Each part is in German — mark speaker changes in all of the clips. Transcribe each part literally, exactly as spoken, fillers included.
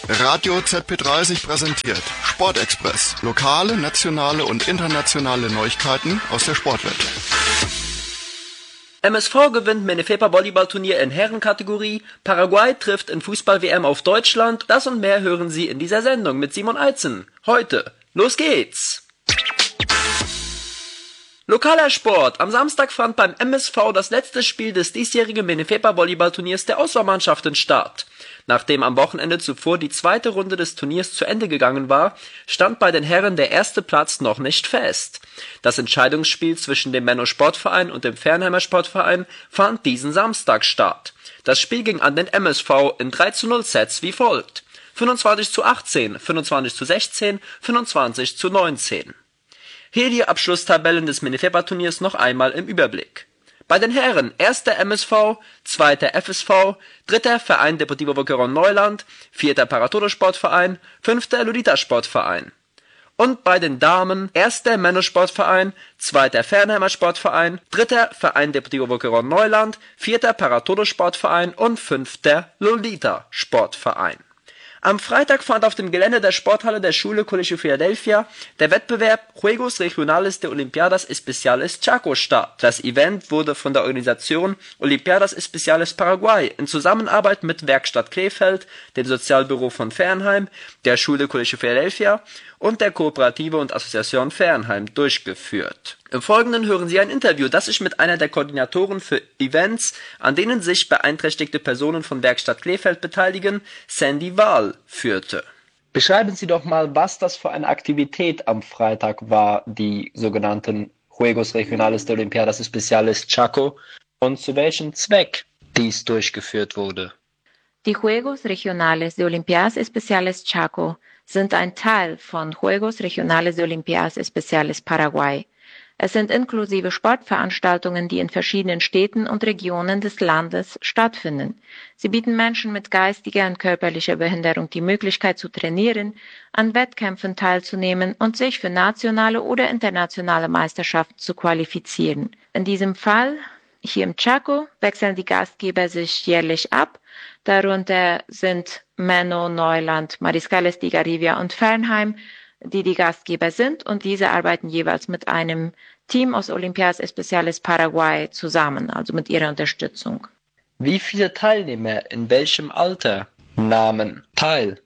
Speaker 1: Radio Z P dreißig präsentiert Sportexpress. Lokale, nationale und internationale Neuigkeiten aus der Sportwelt.
Speaker 2: M S V gewinnt Menefepa-Volleyballturnier in Herrenkategorie, Paraguay trifft in Fußball-W M auf Deutschland. Das und mehr hören Sie in dieser Sendung mit Simon Eizen. Heute, los geht's! Lokaler Sport. Am Samstag fand beim M S V das letzte Spiel des diesjährigen Menefepa-Volleyballturniers der Auswahlmannschaften statt. Nachdem am Wochenende zuvor die zweite Runde des Turniers zu Ende gegangen war, stand bei den Herren der erste Platz noch nicht fest. Das Entscheidungsspiel zwischen dem Menno Sportverein und dem Fernheimer Sportverein fand diesen Samstag statt. Das Spiel ging an den M S V in drei zu null Sets wie folgt: fünfundzwanzig zu achtzehn, fünfundzwanzig zu sechzehn, fünfundzwanzig zu neunzehn. Hier die Abschlusstabellen des Menefepa-Turniers noch einmal im Überblick. Bei den Herren erster M S V, zweiter F S V, dritter Verein Deportivo Boquerón Neuland, vierter Paratoro Sportverein, fünfter Ludita Sportverein. Und bei den Damen erster Menno Sportverein, zweiter Fernheimer Sportverein, dritter Verein Deportivo Boquerón Neuland, vierter Paratoro Sportverein und fünfter Lolita Sportverein. Am Freitag fand auf dem Gelände der Sporthalle der Schule Colegio Philadelphia der Wettbewerb Juegos Regionales de Olimpiadas Especiales Chaco statt. Das Event wurde von der Organisation Olimpiadas Especiales Paraguay in Zusammenarbeit mit Werkstatt Krefeld, dem Sozialbüro von Fernheim, der Schule Colegio Philadelphia und der Kooperative und Associación Fernheim durchgeführt. Im Folgenden hören Sie ein Interview, das ich mit einer der Koordinatoren für Events, an denen sich beeinträchtigte Personen von Werkstatt Krefeld beteiligen, Sandy Wahl, führte.
Speaker 3: Beschreiben Sie doch mal, was das für eine Aktivität am Freitag war, die sogenannten Juegos Regionales de Olimpiadas Especiales Chaco, und zu welchem Zweck dies durchgeführt wurde.
Speaker 4: Die Juegos Regionales de Olimpiadas Especiales Chaco sind ein Teil von Juegos Regionales de Olimpiadas Especiales Paraguay. Es sind inklusive Sportveranstaltungen, die in verschiedenen Städten und Regionen des Landes stattfinden. Sie bieten Menschen mit geistiger und körperlicher Behinderung die Möglichkeit zu trainieren, an Wettkämpfen teilzunehmen und sich für nationale oder internationale Meisterschaften zu qualifizieren. In diesem Fall, hier im Chaco, wechseln die Gastgeber sich jährlich ab. Darunter sind Menno, Neuland, Mariscales de Garivia und Fernheim, die die Gastgeber sind, und diese arbeiten jeweils mit einem Team aus Olimpiadas Especiales Paraguay zusammen, also mit ihrer Unterstützung.
Speaker 3: Wie viele Teilnehmer in welchem Alter nahmen teil?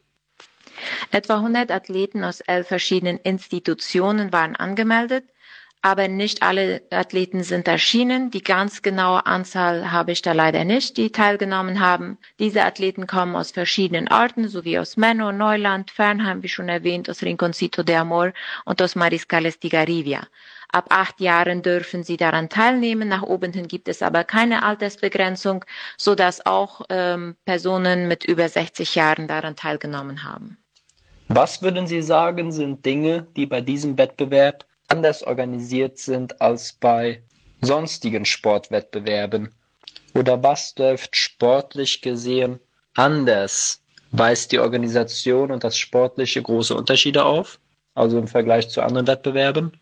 Speaker 4: Etwa hundert Athleten aus elf verschiedenen Institutionen waren angemeldet, aber nicht alle Athleten sind erschienen. Die ganz genaue Anzahl habe ich da leider nicht, die teilgenommen haben. Diese Athleten kommen aus verschiedenen Orten, sowie aus Menno, Neuland, Fernheim, wie schon erwähnt, aus Rinconcito de Amor und aus Mariscales de Garivia. Ab acht Jahren dürfen sie daran teilnehmen. Nach oben hin gibt es aber keine Altersbegrenzung, sodass auch ähm, Personen mit über sechzig Jahren daran teilgenommen haben.
Speaker 3: Was würden Sie sagen, sind Dinge, die bei diesem Wettbewerb anders organisiert sind als bei sonstigen Sportwettbewerben? Oder was läuft sportlich gesehen anders? Weist die Organisation und das Sportliche große Unterschiede auf, also im Vergleich zu anderen Wettbewerben?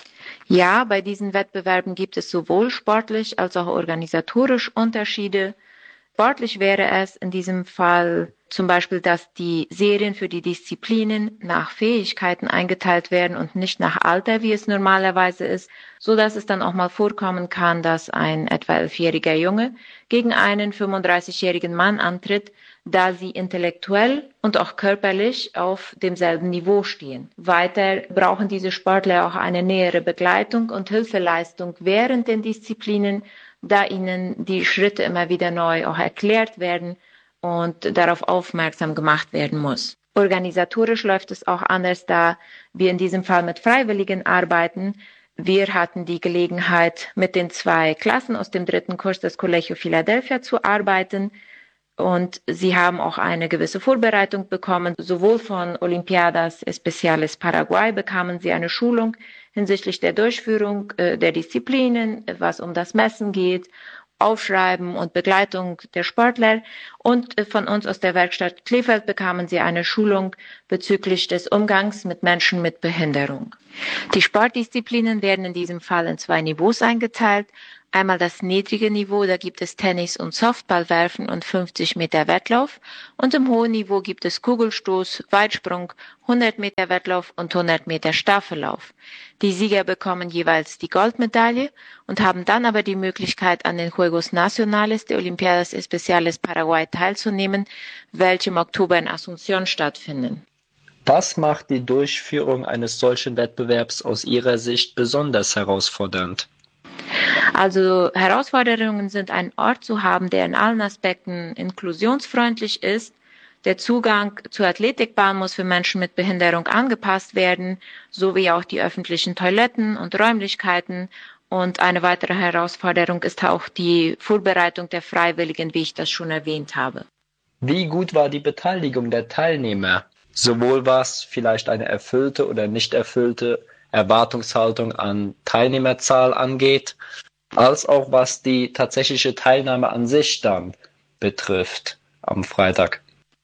Speaker 4: Ja, bei diesen Wettbewerben gibt es sowohl sportlich als auch organisatorisch Unterschiede. Sportlich wäre es in diesem Fall zum Beispiel, dass die Serien für die Disziplinen nach Fähigkeiten eingeteilt werden und nicht nach Alter, wie es normalerweise ist, so dass es dann auch mal vorkommen kann, dass ein etwa elfjähriger Junge gegen einen fünfunddreißigjährigen Mann antritt, da sie intellektuell und auch körperlich auf demselben Niveau stehen. Weiter brauchen diese Sportler auch eine nähere Begleitung und Hilfeleistung während den Disziplinen, da ihnen die Schritte immer wieder neu auch erklärt werden und darauf aufmerksam gemacht werden muss. Organisatorisch läuft es auch anders, da wir in diesem Fall mit Freiwilligen arbeiten. Wir hatten die Gelegenheit, mit den zwei Klassen aus dem dritten Kurs des Colegio Philadelphia zu arbeiten, und sie haben auch eine gewisse Vorbereitung bekommen. Sowohl von Olimpiadas Especiales Paraguay bekamen sie eine Schulung hinsichtlich der Durchführung äh, der Disziplinen, was um das Messen geht, Aufschreiben und Begleitung der Sportler, und äh, von uns aus der Werkstatt Krefeld bekamen sie eine Schulung bezüglich des Umgangs mit Menschen mit Behinderung. Die Sportdisziplinen werden in diesem Fall in zwei Niveaus eingeteilt. Einmal das niedrige Niveau, da gibt es Tennis und Softballwerfen und fünfzig Meter Wettlauf. Und im hohen Niveau gibt es Kugelstoß, Weitsprung, hundert Meter Wettlauf und hundert Meter Staffellauf. Die Sieger bekommen jeweils die Goldmedaille und haben dann aber die Möglichkeit, an den Juegos Nacionales de Olimpiadas Especiales Paraguay teilzunehmen, welche im Oktober in Asunción stattfinden.
Speaker 3: Was macht die Durchführung eines solchen Wettbewerbs aus Ihrer Sicht besonders herausfordernd?
Speaker 4: Also Herausforderungen sind, einen Ort zu haben, der in allen Aspekten inklusionsfreundlich ist. Der Zugang zur Athletikbahn muss für Menschen mit Behinderung angepasst werden, sowie auch die öffentlichen Toiletten und Räumlichkeiten. Und eine weitere Herausforderung ist auch die Vorbereitung der Freiwilligen, wie ich das schon erwähnt habe.
Speaker 3: Wie gut war die Beteiligung der Teilnehmer? Sowohl was vielleicht eine erfüllte oder nicht erfüllte Erwartungshaltung an Teilnehmerzahl angeht, als auch was die tatsächliche Teilnahme an sich dann betrifft am Freitag.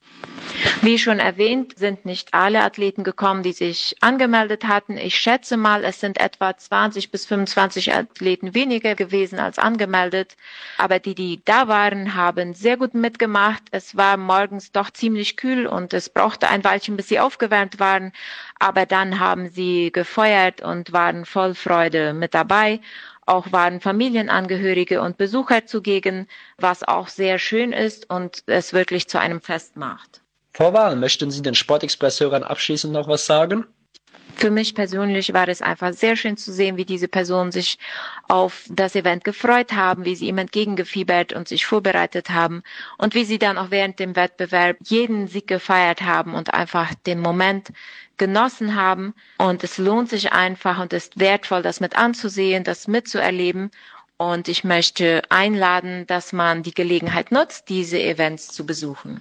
Speaker 4: Wie schon erwähnt, sind nicht alle Athleten gekommen, die sich angemeldet hatten. Ich schätze mal, es sind etwa zwanzig bis fünfundzwanzig Athleten weniger gewesen als angemeldet. Aber die, die da waren, haben sehr gut mitgemacht. Es war morgens doch ziemlich kühl und es brauchte ein Weilchen, bis sie aufgewärmt waren. Aber dann haben sie gefeuert und waren voll Freude mit dabei. Auch waren Familienangehörige und Besucher zugegen, was auch sehr schön ist und es wirklich zu einem Fest macht.
Speaker 3: Frau Wahl, möchten Sie den Sportexpress-Hörern abschließend noch was sagen?
Speaker 4: Für mich persönlich war es einfach sehr schön zu sehen, wie diese Personen sich auf das Event gefreut haben, wie sie ihm entgegengefiebert und sich vorbereitet haben und wie sie dann auch während dem Wettbewerb jeden Sieg gefeiert haben und einfach den Moment genossen haben. Und es lohnt sich einfach und ist wertvoll, das mit anzusehen, das mitzuerleben. Und ich möchte einladen, dass man die Gelegenheit nutzt, diese Events zu besuchen.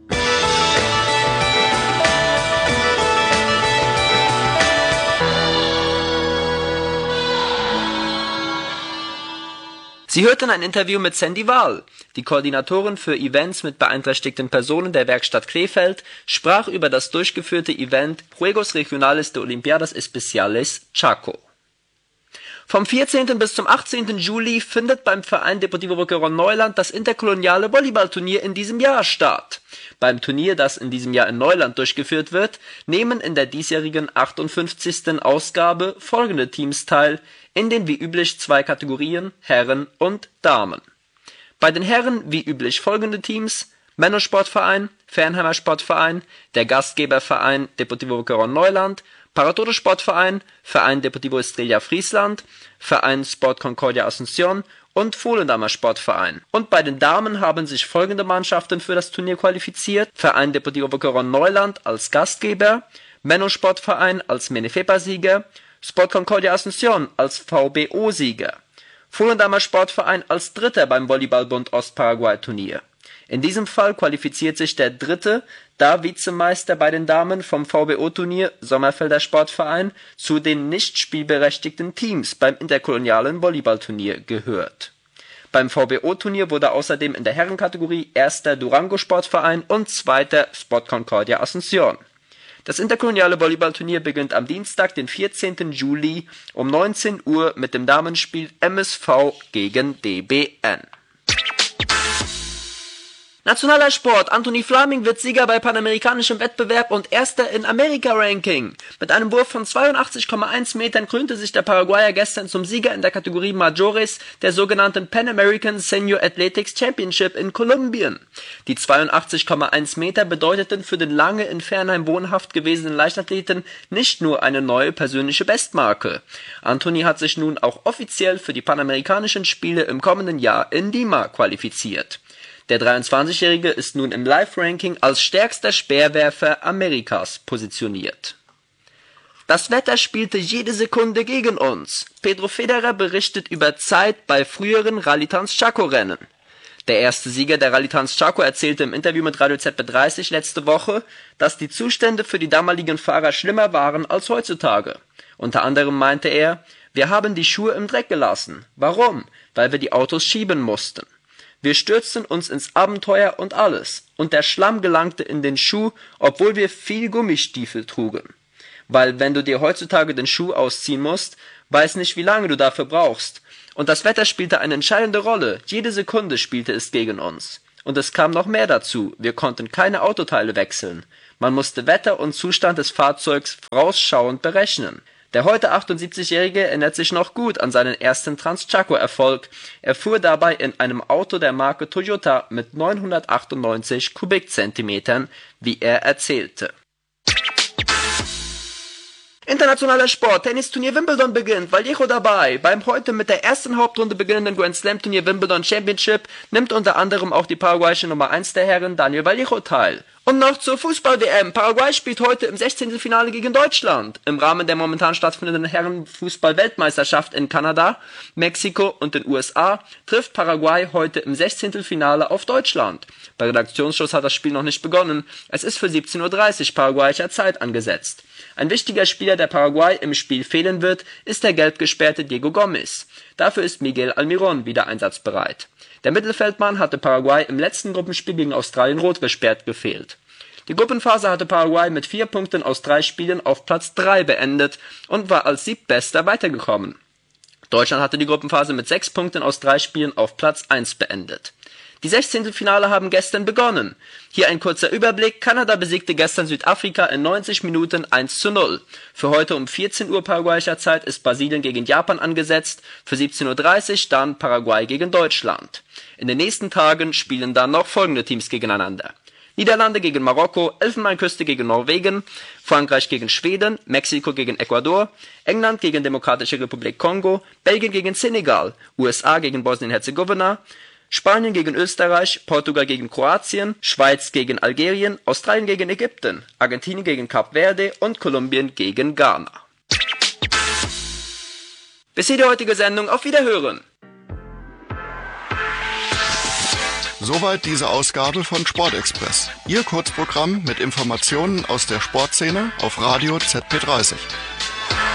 Speaker 2: Sie hörten ein Interview mit Sandy Wahl. Die Koordinatorin für Events mit beeinträchtigten Personen der Werkstatt Krefeld sprach über das durchgeführte Event Juegos Regionales de Olimpiadas Especiales Chaco. Vom vierzehnten bis zum achtzehnten Juli findet beim Verein Deportivo Boquerón Neuland das interkoloniale Volleyballturnier in diesem Jahr statt. Beim Turnier, das in diesem Jahr in Neuland durchgeführt wird, nehmen in der diesjährigen achtundfünfzigsten Ausgabe folgende Teams teil, in den wie üblich zwei Kategorien Herren und Damen. Bei den Herren wie üblich folgende Teams: Männersportverein, Fernheimer Sportverein, der Gastgeberverein Deportivo Boquerón Neuland, Paratodo Sportverein, Verein Deportivo Estrella Friesland, Verein Sport Concordia Asunción und Volendammer Sportverein. Und bei den Damen haben sich folgende Mannschaften für das Turnier qualifiziert: Verein Deportivo Boquerón Neuland als Gastgeber, Menno-Sportverein als Menefepa-Sieger, Sport Concordia Asunción als V B O-Sieger, Volendammer Sportverein als Dritter beim Volleyballbund Ostparaguay-Turnier. In diesem Fall qualifiziert sich der Dritte, da Vizemeister bei den Damen vom V B O-Turnier Sommerfelder Sportverein zu den nicht spielberechtigten Teams beim interkolonialen Volleyballturnier gehört. Beim V B O-Turnier wurde außerdem in der Herrenkategorie erster Durango Sportverein und zweiter Sport Concordia Asunción. Das interkoloniale Volleyballturnier beginnt am Dienstag, den vierzehnten Juli um neunzehn Uhr mit dem Damenspiel M S V gegen D B N. Nationaler Sport. Anthony Flaming wird Sieger bei panamerikanischem Wettbewerb und Erster in Amerika-Ranking. Mit einem Wurf von zweiundachtzig Komma eins Metern krönte sich der Paraguayer gestern zum Sieger in der Kategorie Majores der sogenannten Pan American Senior Athletics Championship in Kolumbien. Die zweiundachtzig Komma eins Meter bedeuteten für den lange in Fernheim wohnhaft gewesenen Leichtathleten nicht nur eine neue persönliche Bestmarke. Anthony hat sich nun auch offiziell für die Panamerikanischen Spiele im kommenden Jahr in Lima qualifiziert. Der dreiundzwanzigjährige ist nun im Live-Ranking als stärkster Speerwerfer Amerikas positioniert. Das Wetter spielte jede Sekunde gegen uns. Pedro Federer berichtet über Zeit bei früheren Rallye Trans Chaco Rennen. Der erste Sieger der Rallye Trans Chaco erzählte im Interview mit Radio Z B dreißig letzte Woche, dass die Zustände für die damaligen Fahrer schlimmer waren als heutzutage. Unter anderem meinte er: Wir haben die Schuhe im Dreck gelassen. Warum? Weil wir die Autos schieben mussten. Wir stürzten uns ins Abenteuer und alles, und der Schlamm gelangte in den Schuh, obwohl wir viel Gummistiefel trugen. Weil wenn du dir heutzutage den Schuh ausziehen musst, weiß nicht, wie lange du dafür brauchst. Und das Wetter spielte eine entscheidende Rolle. Jede Sekunde spielte es gegen uns. Und es kam noch mehr dazu. Wir konnten keine Autoteile wechseln. Man musste Wetter und Zustand des Fahrzeugs vorausschauend berechnen. Der heute achtundsiebzigjährige erinnert sich noch gut an seinen ersten Trans-Chaco-Erfolg. Er fuhr dabei in einem Auto der Marke Toyota mit neunhundertachtundneunzig Kubikzentimetern, wie er erzählte. Internationaler Sport, Tennisturnier Wimbledon beginnt, Vallejo dabei. Beim heute mit der ersten Hauptrunde beginnenden Grand Slam Turnier Wimbledon Championship nimmt unter anderem auch die paraguayische Nummer eins der Herren Daniel Vallejo teil. Und noch zur Fußball-W M. Paraguay spielt heute im Sechzehntelfinale gegen Deutschland. Im Rahmen der momentan stattfindenden Herren-Fußball-Weltmeisterschaft in Kanada, Mexiko und den U S A trifft Paraguay heute im Sechzehntelfinale auf Deutschland. Bei Redaktionsschluss hat das Spiel noch nicht begonnen. Es ist für siebzehn Uhr dreißig paraguayischer Zeit angesetzt. Ein wichtiger Spieler, der Paraguay im Spiel fehlen wird, ist der gelb gesperrte Diego Gomez. Dafür ist Miguel Almirón wieder einsatzbereit. Der Mittelfeldmann hatte Paraguay im letzten Gruppenspiel gegen Australien rot gesperrt gefehlt. Die Gruppenphase hatte Paraguay mit vier Punkten aus drei Spielen auf Platz drei beendet und war als Siebbester weitergekommen. Deutschland hatte die Gruppenphase mit sechs Punkten aus drei Spielen auf Platz eins beendet. Die Sechzehntelfinale haben gestern begonnen. Hier ein kurzer Überblick. Kanada besiegte gestern Südafrika in neunzig Minuten eins zu null. Für heute um vierzehn Uhr paraguayischer Zeit ist Brasilien gegen Japan angesetzt. Für siebzehn Uhr dreißig dann Paraguay gegen Deutschland. In den nächsten Tagen spielen dann noch folgende Teams gegeneinander. Niederlande gegen Marokko, Elfenbeinküste gegen Norwegen, Frankreich gegen Schweden, Mexiko gegen Ecuador, England gegen Demokratische Republik Kongo, Belgien gegen Senegal, U S A gegen Bosnien-Herzegowina, Spanien gegen Österreich, Portugal gegen Kroatien, Schweiz gegen Algerien, Australien gegen Ägypten, Argentinien gegen Kap Verde und Kolumbien gegen Ghana. Bis hier die heutige Sendung. Auf Wiederhören!
Speaker 1: Soweit diese Ausgabe von Sportexpress. Ihr Kurzprogramm mit Informationen aus der Sportszene auf Radio Z P dreißig.